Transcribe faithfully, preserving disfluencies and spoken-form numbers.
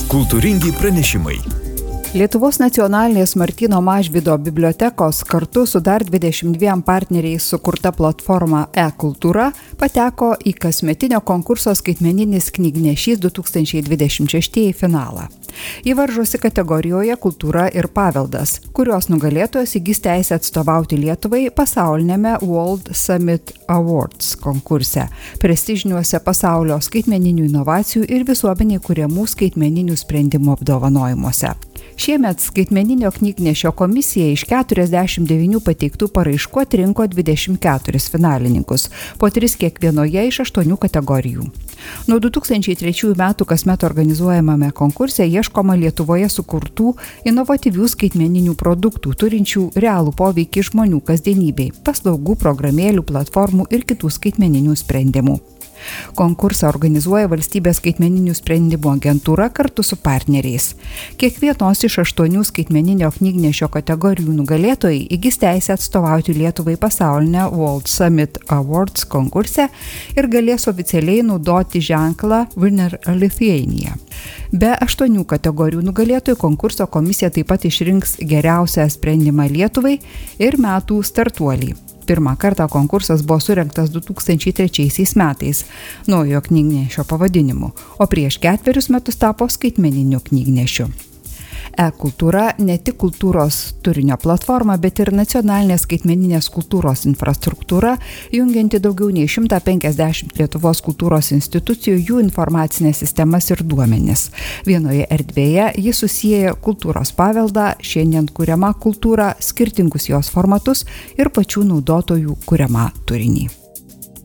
Kultūringi pranešimai. Lietuvos nacionalinės Martyno Mažvydo bibliotekos kartu su dar dvidešimt dviem partneriais sukurta platforma e-kultūra pateko į kasmetinio konkurso skaitmeninis knygnešys du tūkstančiai dvidešimt šeši finalą. Ji varžosi kategorijoje kultūra ir paveldas, kurios nugalėtojas įgis teisę atstovauti Lietuvai pasaulinėme World Summit Awards konkurse, prestižiniuose pasaulio skaitmeninių inovacijų ir visuomeniai kuriamų skaitmeninių sprendimų apdovanojimuose. Šiemet skaitmeninio knygnešio komisija iš keturiasdešimt devynių pateiktų paraiškų atrinko dvidešimt keturis finalininkus, po tris kiekvienoje iš aštuonių kategorijų. Nuo du tūkstančiai trečiųjų metų kasmet organizuojamame konkurse ieškoma Lietuvoje sukurtų inovatyvių skaitmeninių produktų, turinčių realų poveikį žmonių kasdienybei, paslaugų, programėlių, platformų ir kitų skaitmeninių sprendimų. Konkursą organizuoja Valstybės skaitmeninių sprendimų agentūra kartu su partneriais. Kiekvienos iš aštuonių skaitmeninio knygnešio kategorijų nugalėtojai įgis teisę atstovauti Lietuvai pasaulinę World Summit Awards konkurse ir galės oficialiai naudoti ženklą Winner Lithuania. Be aštuonių kategorijų nugalėtojų konkurso komisija taip pat išrinks geriausią sprendimą Lietuvai ir metų startuolį. Pirmą kartą konkursas buvo surengtas du tūkstančiai trečiaisiais metais naujo knygnešio pavadinimu, o prieš ketverius metus tapo skaitmeniniu knygnešiu. E-kultūra ne tik kultūros turinio platforma, bet ir nacionalinė skaitmeninės kultūros infrastruktūra, jungianti daugiau nei šimtą penkiasdešimt Lietuvos kultūros institucijų, jų informacinės sistemas ir duomenis. Vienoje erdvėje ji susieja kultūros paveldą, šiandien kuriamą kultūrą, skirtingus jos formatus ir pačių naudotojų kuriamą turinį.